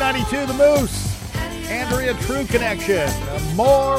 U92 The Moose. Andrea True Connection. More.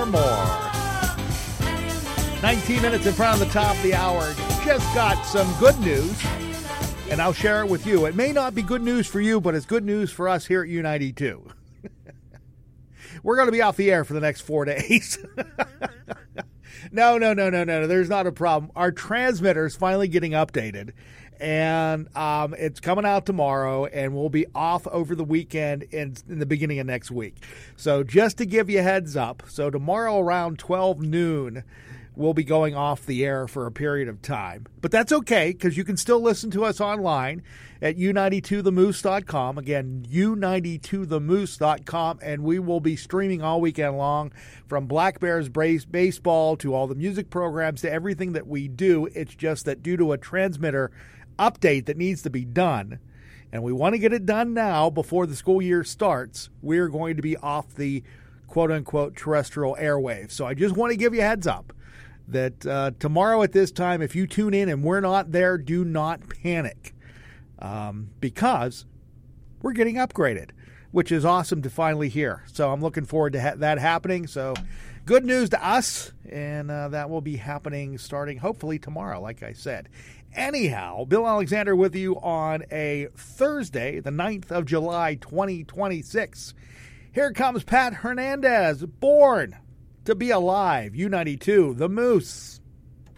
19 minutes in front of the top of the hour. Just got some good news, and I'll share it with you. It may not be good news for you, but it's good news for us here at U92. We're going to be off the air for the next 4 days. No. There's not a problem. Our transmitter's finally getting updated, and it's coming out tomorrow, and we'll be off over the weekend in the beginning of next week. So just to give you a heads up, so tomorrow around 12 noon, we'll be going off the air for a period of time. But that's okay, because you can still listen to us online at u92themoose.com. Again, u92themoose.com, and we will be streaming all weekend long, from Black Bears baseball to all the music programs to everything that we do. It's just that due to a transmitter update that needs to be done, and we want to get it done now before the school year starts, we're going to be off the quote-unquote terrestrial airwaves. So I just want to give you a heads up that tomorrow at this time, if you tune in and we're not there, do not panic, because we're getting upgraded, which is awesome to finally hear. So I'm looking forward to that happening. So good news to us, and that will be happening starting hopefully tomorrow, like I said. Anyhow, Bill Alexander with you on a Thursday, the 9th of July, 2026. Here comes Pat Hernandez, Born to Be Alive, U92, The Moose.